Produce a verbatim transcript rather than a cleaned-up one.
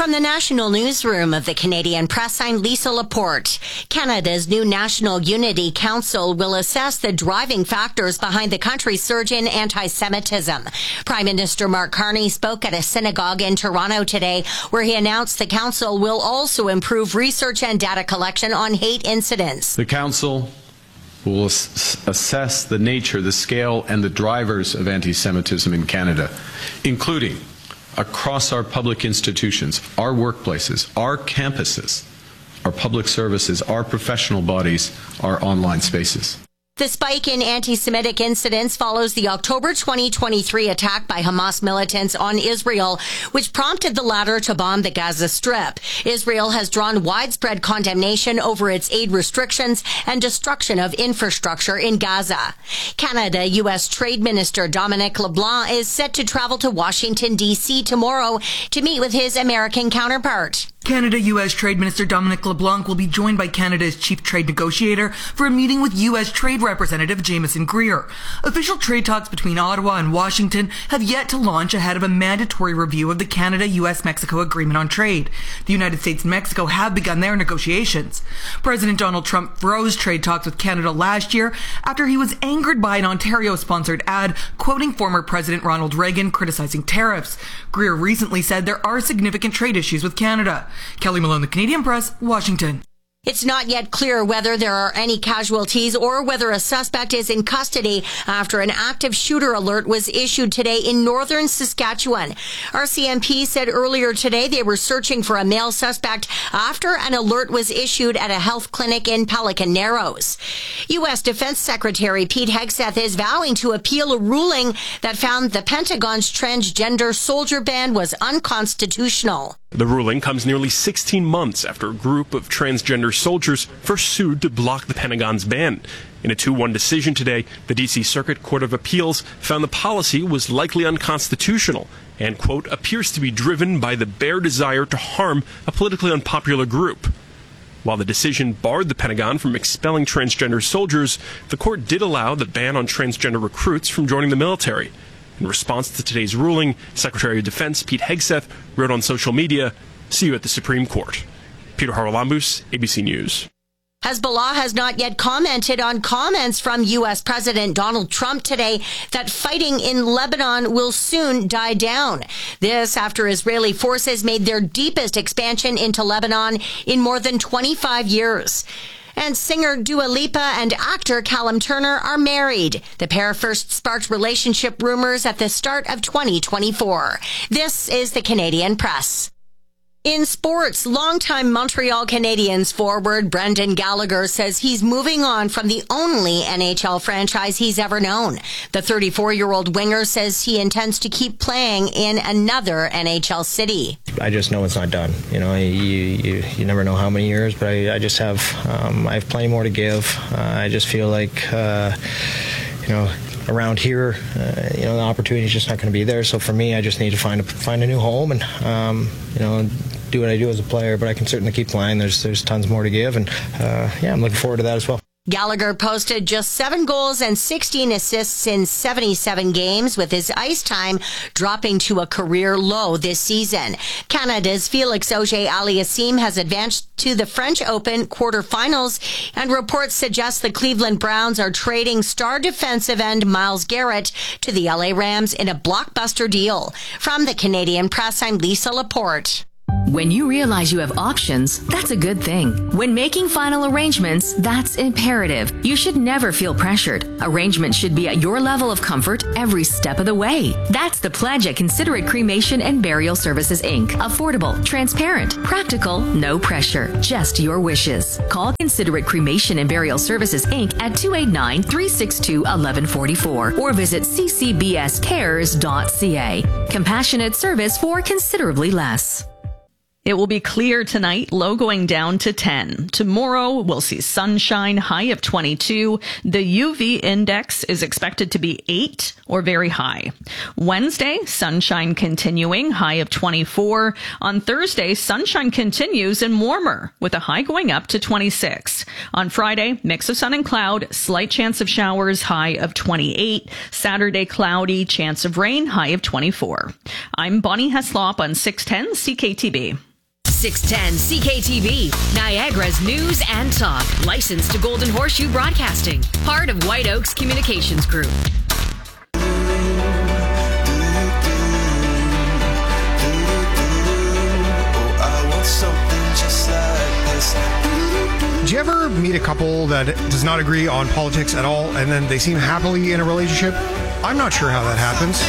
From the National Newsroom of the Canadian Press, I'm Lisa Laporte. Canada's new National Unity Council will assess the driving factors behind the country's surge in anti-Semitism. Prime Minister Mark Carney spoke at a synagogue in Toronto today, where he announced the council will also improve research and data collection on hate incidents. The council will ass- assess the nature, the scale, and the drivers of anti-Semitism in Canada, including across our public institutions, our workplaces, our campuses, our public services, our professional bodies, our online spaces. The spike in anti-Semitic incidents follows the October twenty twenty-three attack by Hamas militants on Israel, which prompted the latter to bomb the Gaza Strip. Israel has drawn widespread condemnation over its aid restrictions and destruction of infrastructure in Gaza. Canada U S Trade Minister Dominic LeBlanc is set to travel to Washington, D C tomorrow to meet with his American counterpart. Canada U S Trade Minister Dominic LeBlanc will be joined by Canada's chief trade negotiator for a meeting with U S Trade Representative Jameson Greer. Official trade talks between Ottawa and Washington have yet to launch ahead of a mandatory review of the Canada-U S Mexico Agreement on Trade. The United States and Mexico have begun their negotiations. President Donald Trump froze trade talks with Canada last year after he was angered by an Ontario-sponsored ad quoting former President Ronald Reagan criticizing tariffs. Greer recently said there are significant trade issues with Canada. Kelly Malone, The Canadian Press, Washington. It's not yet clear whether there are any casualties or whether a suspect is in custody after an active shooter alert was issued today in northern Saskatchewan. R C M P said earlier today they were searching for a male suspect after an alert was issued at a health clinic in Pelican Narrows. U S Defense Secretary Pete Hegseth is vowing to appeal a ruling that found the Pentagon's transgender soldier ban was unconstitutional. The ruling comes nearly sixteen months after a group of transgender soldiers first sued to block the Pentagon's ban. In a two one decision today, the D C Circuit Court of Appeals found the policy was likely unconstitutional and, quote, appears to be driven by the bare desire to harm a politically unpopular group. While the decision barred the Pentagon from expelling transgender soldiers, the court did allow the ban on transgender recruits from joining the military. In response to today's ruling, Secretary of Defense Pete Hegseth wrote on social media, "See you at the Supreme Court." Peter Haralambous, A B C News. Hezbollah has not yet commented on comments from U S President Donald Trump today that fighting in Lebanon will soon die down. This after Israeli forces made their deepest expansion into Lebanon in more than twenty-five years. And singer Dua Lipa and actor Callum Turner are married. The pair first sparked relationship rumors at the start of twenty twenty-four. This is the Canadian Press. In sports, longtime Montreal Canadiens forward Brendan Gallagher says he's moving on from the only N H L franchise he's ever known. The thirty-four-year-old winger says he intends to keep playing in another N H L city. I just know it's not done. You know, you you, you never know how many years, but I, I just have um, I have plenty more to give. Uh, I just feel like uh, you know. Around here, uh, you know, the opportunity is just not going to be there. So for me, I just need to find a, find a new home and, um, you know, do what I do as a player. But I can certainly keep playing. There's there's tons more to give, and uh, yeah, I'm looking forward to that as well. Gallagher posted just seven goals and sixteen assists in seventy-seven games, with his ice time dropping to a career low this season. Canada's Felix Auger-Aliassime has advanced to the French Open quarterfinals, and reports suggest the Cleveland Browns are trading star defensive end Myles Garrett to the L A Rams in a blockbuster deal. From the Canadian Press, I'm Lisa Laporte. When you realize you have options, that's a good thing. When making final arrangements, that's imperative. You should never feel pressured. Arrangements should be at your level of comfort every step of the way. That's the pledge at Considerate Cremation and Burial Services, Incorporated. Affordable, transparent, practical, no pressure, just your wishes. Call Considerate Cremation and Burial Services, Incorporated at two eight nine, three six two, one one four four or visit c c b s cares dot c a. Compassionate service for considerably less. It will be clear tonight, low going down to ten. Tomorrow, we'll see sunshine, high of twenty-two. The U V index is expected to be eight or very high. Wednesday, sunshine continuing, high of twenty-four. On Thursday, sunshine continues and warmer, with a high going up to twenty-six. On Friday, mix of sun and cloud, slight chance of showers, high of twenty-eight. Saturday, cloudy, chance of rain, high of twenty-four. I'm Bonnie Heslop on six ten C K T B. six ten C K T V, Niagara's news and talk. Licensed to Golden Horseshoe Broadcasting. Part of White Oaks Communications Group. Do you ever meet a couple that does not agree on politics at all, and then they seem happily in a relationship? I'm not sure how that happens.